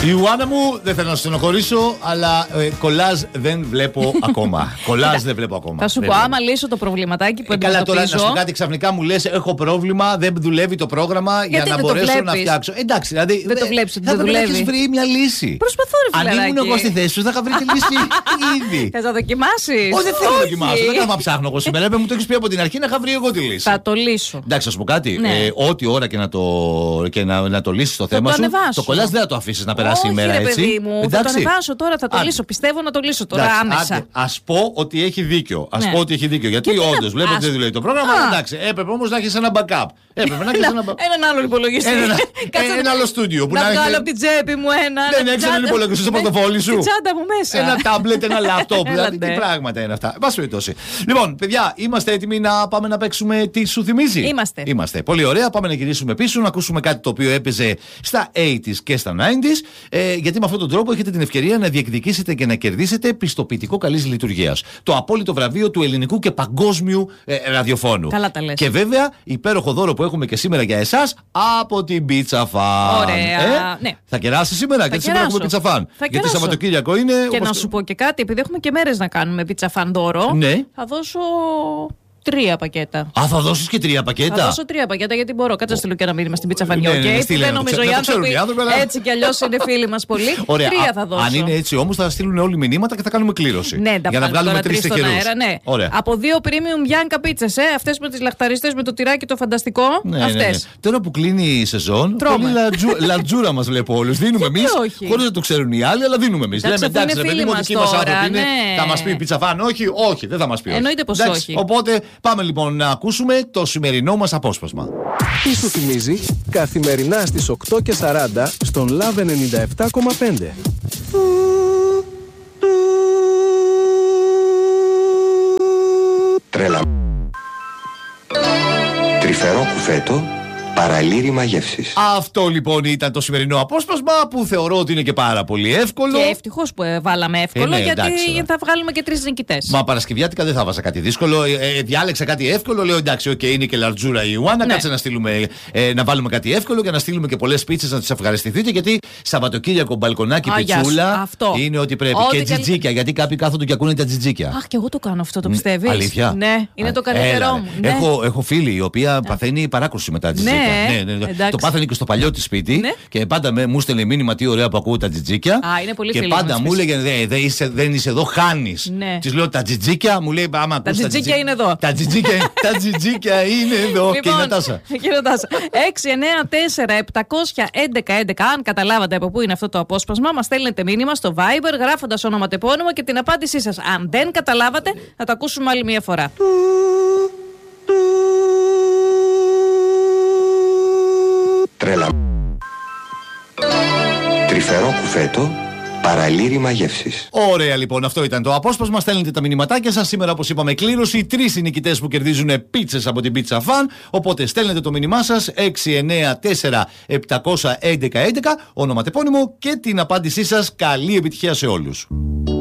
Ιωάννα μου, δεν θέλω να στενοχωρήσω, αλλά κολάζ δεν βλέπω ακόμα. Κολάζ δεν βλέπω ακόμα. Θα σου πω, άμα λύσω το προβληματάκι που αντιμετωπίζω. Καλά, τώρα να σου πω κάτι, ξαφνικά μου λες: έχω πρόβλημα, δεν δουλεύει το πρόγραμμα για να μπορέσω να φτιάξω. Εντάξει, δηλαδή. Δεν το βλέπεις, δεν δουλεύει. Θα έχεις βρει μια λύση. Προσπαθώ, ρε φιλαράκι. Αν ήμουν εγώ στη θέση σου, θα είχα βρει τη λύση ήδη. Θες να δοκιμάσεις? Όχι, δεν θέλω να δοκιμάσω. Δεν θα ψάχνω εγώ σήμερα. Μου το έχεις πει από την αρχή να είχα βρει εγώ τη λύση. Θα το λύσω. Εντάξει, να σου πω κάτι. Ό,τι ώρα και να το λύσεις το θέμα σου. Το κολλάς δεν θα το αφήσεις να περάσει η μέρα έτσι. Παιδί μου, θα το ανεβάσω τώρα, θα το λύσω. Πιστεύω να το λύσω τώρα άμεσα. Ας πω ότι έχει δίκιο. Γιατί όντως βλέπω ότι δεν δουλεύει το πρόγραμμα. Εντάξει, έπρεπε όμως να έχεις ένα backup. Έπρεπε να έχεις έναν άλλο υπολογιστή. Ένα άλλο στούντιο. Να βγάλω από την τσέπη μου ένα. Δεν έχεις έναν υπολογιστή στο πορτοφόλι σου. Στην τσάντα μου μέσα. Ένα τάμπλετ, ένα λάπτοπ. Δηλαδή τι πράγματα είναι αυτά. Πάση περιπτώσει. Λοιπόν, παιδιά, είμαστε έτοιμοι να πάμε να παίξουμε τι σου θυμίζει? Είμαστε. Πολύ ωραία. Πάμε να γυρίσουμε πίσω, να ακούσουμε κάτι το οποίο έπαιζε στα 80s και στα 90s. Γιατί με αυτόν τον τρόπο έχετε την ευκαιρία να διεκδικήσετε και να κερδίσετε πιστοποιητικό καλής λειτουργίας. Το απόλυτο βραβείο του ελληνικού και παγκόσμιου ραδιοφώνου. Καλά τα λες. Και βέβαια, υπέροχο δώρο που έχουμε και σήμερα για εσάς από την Pizza Fan. Ωραία. Ναι. Θα κεράσει σήμερα, γιατί σήμερα έχουμε Pizza Fan. Γιατί Σαββατοκύριακο είναι. Και να σου πω και κάτι, επειδή έχουμε και μέρες να κάνουμε Pizza Fan δώρο, θα δώσω 3 πακέτα. Α, θα δώσεις και 3 πακέτα. Θα δώσω 3 πακέτα γιατί μπορώ. Κάτσε να στείλω και ένα μήνυμα στην Pizza Fan. Δεν νομίζω οι άνθρωποι έτσι κι αλλιώς είναι φίλοι μας πολύ. 3 θα δώσω. Αν είναι έτσι όμως θα στείλουν όλοι μηνύματα και θα κάνουμε κλήρωση. Ναι, για να βγάλουμε 3 τυχερούς. Από 2 premium Bianca pizzas, αυτές με τις λαχταριστές με το τυράκι το φανταστικό. Αυτές. Τώρα που κλείνει η σεζόν, πολύ λατζούρα μας βλέπω όλους. Δίνουμε εμείς, χωρίς να το ξέρουν οι άλλοι, αλλά δίνουμε εμείς. Λέμε εντάξει, ρε παιδί μου, δικοί μας άνθρωποι είναι. Θα μας πει Pizza Fan, όχι, δεν θα μας πει. Εννοείται πως όχι. Οπότε πάμε λοιπόν να ακούσουμε το σημερινό μας απόσπασμα. Τι σου θυμίζει καθημερινά στις 8:40 στον Love 97,5. Τρέλα. Τρυφερό κουφέτο. Παραλήρημα γεύσης. Αυτό λοιπόν ήταν το σημερινό απόσπασμα που θεωρώ ότι είναι και πάρα πολύ εύκολο. Και ευτυχώς που βάλαμε εύκολο, γιατί θα βγάλουμε και 3 νικητές. Μα Παρασκευιάτικα δεν θα βάζα κάτι δύσκολο. Διάλεξα κάτι εύκολο. Λέω εντάξει, είναι και λαρτζούρα η Ιωάννα. Κάτσε να βάλουμε κάτι εύκολο και να στείλουμε και πολλές πίτσες να τις ευχαριστηθείτε. Γιατί Σαββατοκύριακο, μπαλκονάκι, πιτσούλα είναι ό,τι πρέπει. Και τζιτζίκια, γιατί κάποιοι κάθονται και ακούνε τα τζιτζίκια. Αχ, και εγώ το κάνω αυτό, το πιστεύεις? Αλήθεια? Ναι, είναι το καλύτερό μου. Έχω φίλη η οποία παθαίνει παράκρουση με τα τζιτζίκια. Ναι. Το πάθανε και στο παλιό τη σπίτι και πάντα μου στέλνε μήνυμα τι ωραία που ακούω τα τζιτζίκια. Και πάντα μου έλεγε δεν είσαι εδώ, χάνεις. Τη λέω τα τζιτζίκια, μου λέει άμα ακούς τα τζιτζίκια είναι εδώ. Τα τζιτζίκια είναι εδώ. Και η Νατάσα. 694-711-11. Αν καταλάβατε από πού είναι αυτό το απόσπασμα, μας στέλνετε μήνυμα στο Viber γράφοντας ονοματεπώνυμο και την απάντησή σας. Αν δεν καταλάβατε, θα το ακούσουμε άλλη μια φορά. Τρέλα. Τρυφερό κουφέτο. Παραλήρημα γεύσης. Ωραία λοιπόν, αυτό ήταν το απόσπασμα. Στέλνετε τα μηνυματάκια σας. Σήμερα, όπως είπαμε, κλήρωση. 3 οι νικητές που κερδίζουν πίτσες από την Pizza Fan. Οπότε στέλνετε το μήνυμά σας 694-711-11, ονοματεπώνυμο και την απάντησή σας. Καλή επιτυχία σε όλους.